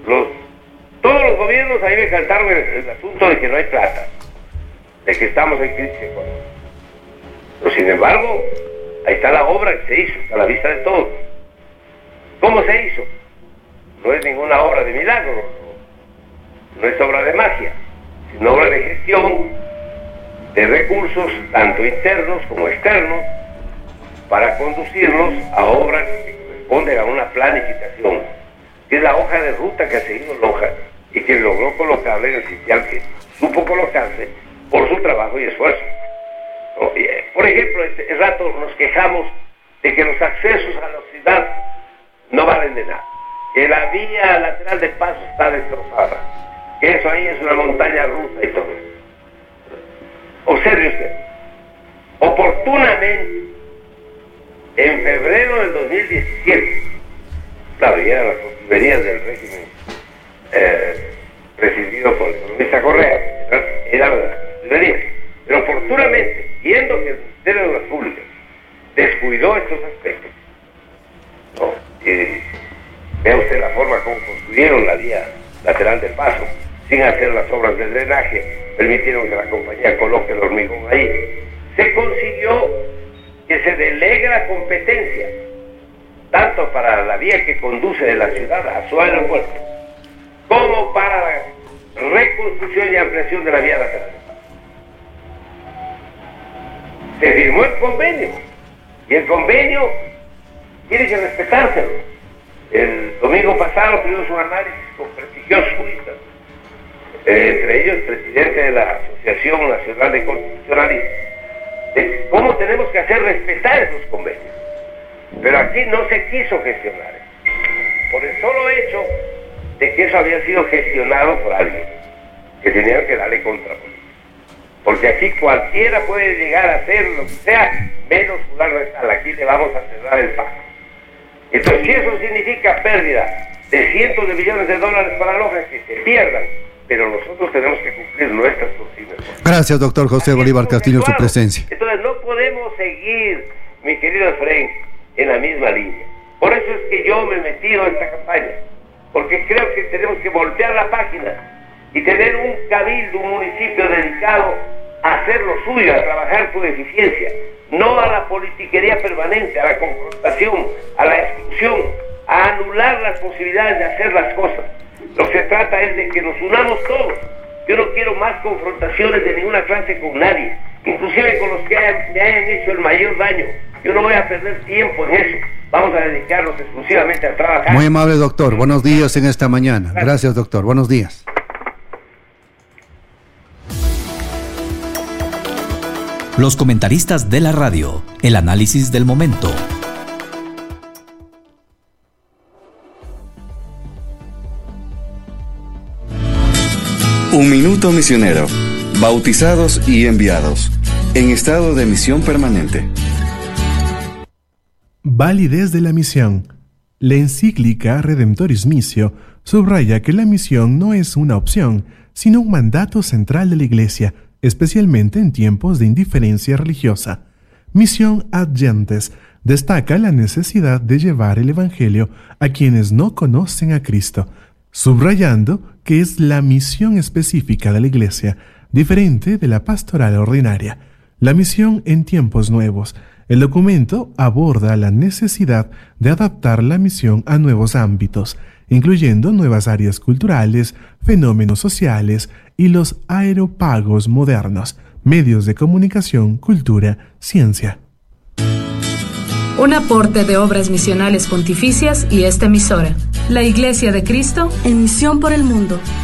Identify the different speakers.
Speaker 1: Todos los gobiernos ahí me cantaron el asunto de que no hay plata, de que estamos en crisis económica. Pero sin embargo, ahí está la obra que se hizo, a la vista de todos. ¿Cómo se hizo? No es ninguna obra de milagro, no es obra de magia, sino obra de gestión de recursos, tanto internos como externos, para conducirlos a obras que corresponden a una planificación, que es la hoja de ruta que ha seguido Loja y que logró colocarle en el sitial que supo colocarse por su trabajo y esfuerzo. Por ejemplo, este rato nos quejamos de que los accesos a la ciudad no valen de nada, que la vía lateral de paso está destrozada, que eso ahí es una montaña rusa y todo eso. Observe usted, oportunamente, en febrero del 2017, claro, y eran las postrimerías del régimen presidido por el economista Correa, eran las postrimerías, pero oportunamente, viendo que el Ministerio de Obras Públicas descuidó estos aspectos, vea usted la forma como construyeron la vía lateral del paso, sin hacer las obras de drenaje, permitieron que la compañía coloque el hormigón ahí, se consiguió que se delegue la competencia, tanto para la vía que conduce de la ciudad a su aeropuerto, como para la reconstrucción y ampliación de la vía lateral. Se firmó el convenio, y el convenio tiene que respetárselo. El domingo pasado tuvimos un análisis con prestigiosos juristas, entre ellos el presidente de la Asociación Nacional de Constitucionalistas, de cómo tenemos que hacer respetar esos convenios. Pero aquí no se quiso gestionar por el solo hecho de que eso había sido gestionado por alguien que tenían que darle contrapolítica, porque aquí cualquiera puede llegar a hacer lo que sea, menos fulano de tal. Aquí le vamos a cerrar el paso. Entonces, si eso significa pérdida de cientos de millones de dólares para Loja, que se pierdan, pero nosotros tenemos que cumplir nuestras consignas.
Speaker 2: Gracias, doctor José Bolívar Castillo, su presencia.
Speaker 1: Entonces no podemos seguir, mi querido Efraín, en la misma línea. Por eso es que yo me he metido en esta campaña, porque creo que tenemos que voltear la página y tener un cabildo, un municipio dedicado a hacer lo suyo, a trabajar con eficiencia, no a la politiquería permanente, a la confrontación, a la exclusión, a anular las posibilidades de hacer las cosas. Lo que se trata es de que nos unamos todos. Yo no quiero más confrontaciones de ninguna clase con nadie, inclusive con los que me hayan hecho el mayor daño. Yo no voy a perder tiempo en eso. Vamos a dedicarnos exclusivamente a trabajar.
Speaker 2: Muy amable, doctor. Buenos días en esta mañana. Gracias, doctor. Buenos días.
Speaker 3: Los comentaristas de la radio, el análisis del momento.
Speaker 4: Un minuto misionero, bautizados y enviados, en estado de misión permanente.
Speaker 5: Validez de la misión. La encíclica Redemptoris Missio subraya que la misión no es una opción, sino un mandato central de la Iglesia, especialmente en tiempos de indiferencia religiosa. Misión ad gentes destaca la necesidad de llevar el Evangelio a quienes no conocen a Cristo, subrayando que es la misión específica de la Iglesia, diferente de la pastoral ordinaria. La misión en tiempos nuevos. El documento aborda la necesidad de adaptar la misión a nuevos ámbitos, incluyendo nuevas áreas culturales, fenómenos sociales y los aeropagos modernos, medios de comunicación, cultura, ciencia.
Speaker 6: Un aporte de Obras Misionales Pontificias y esta emisora. La Iglesia de Cristo
Speaker 7: en misión por el mundo.